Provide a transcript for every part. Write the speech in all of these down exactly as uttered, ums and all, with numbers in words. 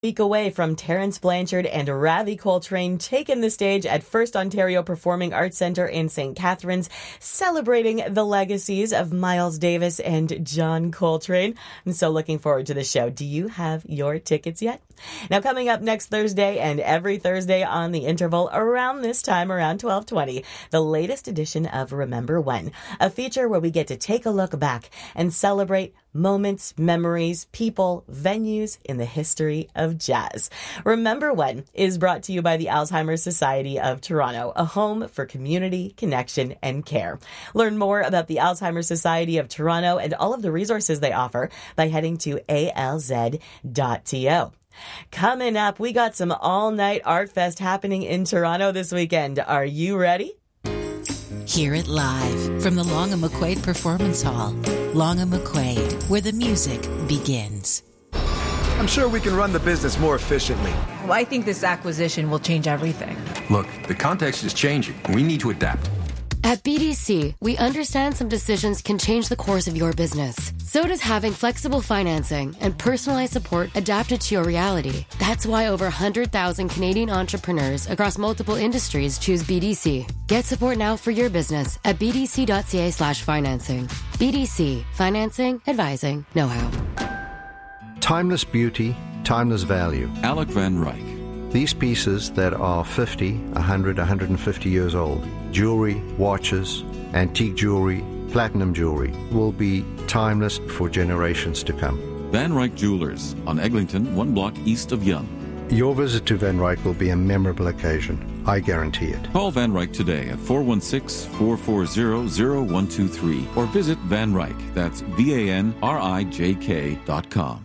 Week away from Terence Blanchard and Ravi Coltrane taking the stage at First Ontario Performing Arts Centre in Saint Catharines, celebrating the legacies of Miles Davis and John Coltrane. I'm so looking forward to the show. Do you have your tickets yet? Now, coming up next Thursday and every Thursday on the interval around this time, around twelve twenty, the latest edition of Remember When, a feature where we get to take a look back and celebrate moments, memories, people, venues in the history of jazz. Remember When is brought to you by the Alzheimer's Society of Toronto, a home for community, connection, and care. Learn more about the Alzheimer's Society of Toronto and all of the resources they offer by heading to A L Z dot T O. Coming up, we got some all-night art fest happening in Toronto this weekend. Are you ready? Hear it live from the Long and McQuaid Performance Hall. Long and McQuaid, where the music begins. I'm sure we can run the business more efficiently. Well, I think this acquisition will change everything. Look, the context is changing. We need to adapt. At B D C, we understand some decisions can change the course of your business. So does having flexible financing and personalized support adapted to your reality. That's why over one hundred thousand Canadian entrepreneurs across multiple industries choose B D C. Get support now for your business at bdc.ca slash financing. B D C. Financing, advising, know-how. Timeless beauty, timeless value. Alec Van Ryk. These pieces that are fifty, one hundred, one hundred fifty years old, jewelry, watches, antique jewelry, platinum jewelry, will be timeless for generations to come. Van Ryk Jewelers on Eglinton, one block east of Yonge. Your visit to Van Ryk will be a memorable occasion. I guarantee it. Call Van Ryk today at four one six, four four zero, zero one two three or visit Van Ryk, that's V A N R I J K dot com.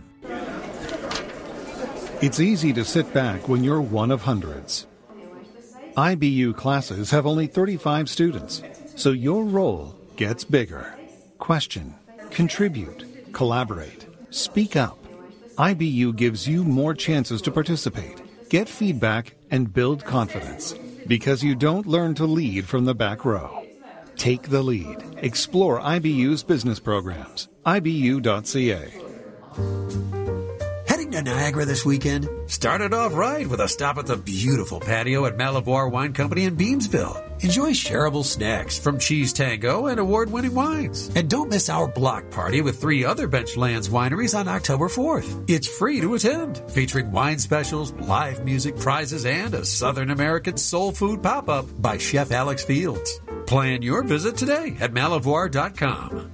It's easy to sit back when you're one of hundreds. I B U classes have only thirty-five students, so your role gets bigger. Question, contribute, collaborate, speak up. I B U gives you more chances to participate, get feedback, and build confidence, because you don't learn to lead from the back row. Take the lead. Explore I B U's business programs. I B U dot C A. Heading to Niagara this weekend? Started off right with a stop at the beautiful patio at Malivoire Wine Company in Beamsville. Enjoy shareable snacks from Cheese Tango and award-winning wines. And don't miss our block party with three other Benchlands wineries on October fourth. It's free to attend, featuring wine specials, live music, prizes, and a Southern American soul food pop-up by Chef Alex Fields. Plan your visit today at malivoire dot com.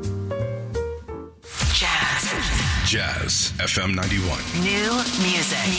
Jazz. Jazz F M ninety-one. New music.